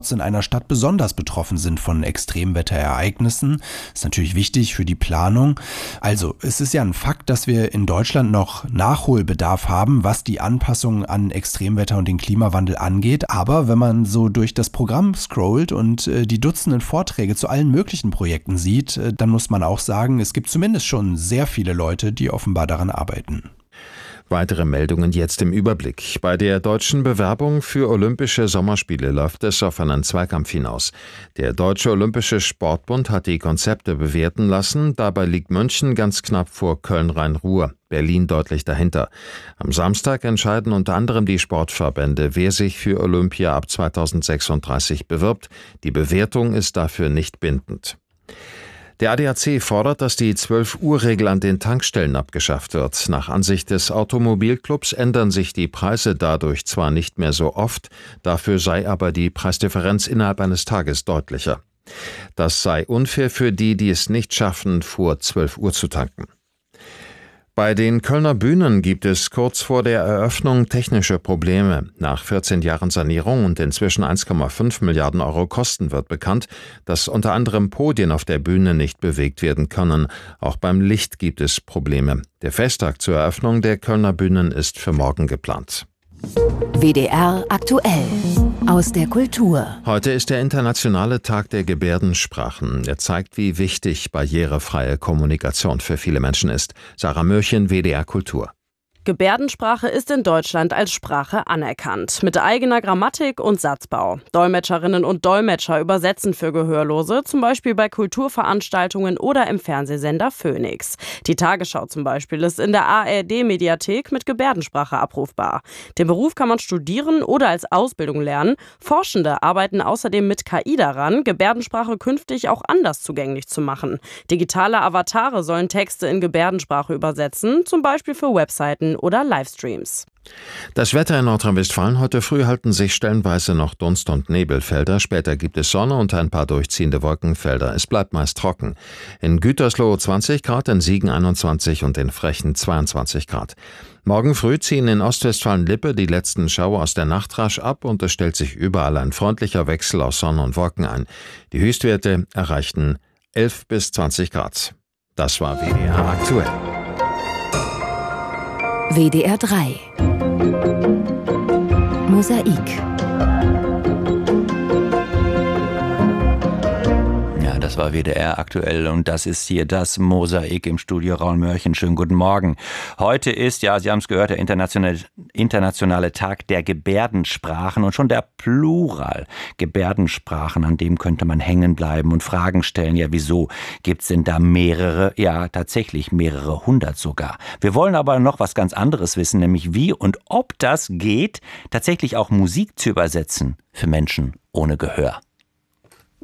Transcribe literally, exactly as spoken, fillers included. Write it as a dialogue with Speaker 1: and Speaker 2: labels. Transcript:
Speaker 1: in einer Stadt besonders betroffen sind von Extremwetterereignissen. Das ist natürlich wichtig für die Planung. Also, es ist ja ein Fakt, dass wir in Deutschland noch Nachholbedarf haben, was die Anpassung an Extremwetter und den Klimawandel angeht. Aber wenn man so durch das Programm scrollt und äh, die Dutzenden Vorträge zu allen möglichen Projekten sieht, äh, dann muss man auch sagen, es gibt zumindest schon sehr viele Leute, die offenbar daran arbeiten.
Speaker 2: Weitere Meldungen jetzt im Überblick. Bei der deutschen Bewerbung für Olympische Sommerspiele läuft es auf einen Zweikampf hinaus. Der Deutsche Olympische Sportbund hat die Konzepte bewerten lassen. Dabei liegt München ganz knapp vor Köln-Rhein-Ruhr, Berlin deutlich dahinter. Am Samstag entscheiden unter anderem die Sportverbände, wer sich für Olympia ab zweitausendsechsunddreißig bewirbt. Die Bewertung ist dafür nicht bindend. Der A D A C fordert, dass die zwölf-Uhr-Regel an den Tankstellen abgeschafft wird. Nach Ansicht des Automobilclubs ändern sich die Preise dadurch zwar nicht mehr so oft, dafür sei aber die Preisdifferenz innerhalb eines Tages deutlicher. Das sei unfair für die, die es nicht schaffen, vor zwölf Uhr zu tanken. Bei den Kölner Bühnen gibt es kurz vor der Eröffnung technische Probleme. Nach vierzehn Jahren Sanierung und inzwischen eins Komma fünf Milliarden Euro Kosten wird bekannt, dass unter anderem Podien auf der Bühne nicht bewegt werden können. Auch beim Licht gibt es Probleme. Der Festtag zur Eröffnung der Kölner Bühnen ist für morgen geplant.
Speaker 3: W D R aktuell aus der Kultur.
Speaker 2: Heute ist der internationale Tag der Gebärdensprachen. Er zeigt, wie wichtig barrierefreie Kommunikation für viele Menschen ist. Sarah Mürchen, W D R Kultur.
Speaker 4: Gebärdensprache ist in Deutschland als Sprache anerkannt, mit eigener Grammatik und Satzbau. Dolmetscherinnen und Dolmetscher übersetzen für Gehörlose, zum Beispiel bei Kulturveranstaltungen oder im Fernsehsender Phoenix. Die Tagesschau zum Beispiel ist in der A R D-Mediathek mit Gebärdensprache abrufbar. Den Beruf kann man studieren oder als Ausbildung lernen. Forschende arbeiten außerdem mit K I daran, Gebärdensprache künftig auch anders zugänglich zu machen. Digitale Avatare sollen Texte in Gebärdensprache übersetzen, zum Beispiel für Webseiten oder Livestreams.
Speaker 2: Das Wetter in Nordrhein-Westfalen: Heute früh halten sich stellenweise noch Dunst- und Nebelfelder. Später gibt es Sonne und ein paar durchziehende Wolkenfelder. Es bleibt meist trocken. In Gütersloh zwanzig Grad, in Siegen einundzwanzig und in Frechen zweiundzwanzig Grad. Morgen früh ziehen in Ostwestfalen-Lippe die letzten Schauer aus der Nacht rasch ab und es stellt sich überall ein freundlicher Wechsel aus Sonne und Wolken ein. Die Höchstwerte erreichten elf bis zwanzig Grad. Das war W D R aktuell.
Speaker 3: W D R drei Mosaik.
Speaker 5: Ja, das war W D R aktuell und das ist hier das Mosaik im Studio. Raul Mörchen, schönen guten Morgen. Heute ist, ja, Sie haben es gehört, der internationale, internationale Tag der Gebärdensprachen und schon der Plural Gebärdensprachen, an dem könnte man hängen bleiben und Fragen stellen. Ja, wieso gibt es denn da mehrere? Ja, tatsächlich mehrere hundert sogar. Wir wollen aber noch was ganz anderes wissen, nämlich wie und ob das geht, tatsächlich auch Musik zu übersetzen für Menschen ohne Gehör.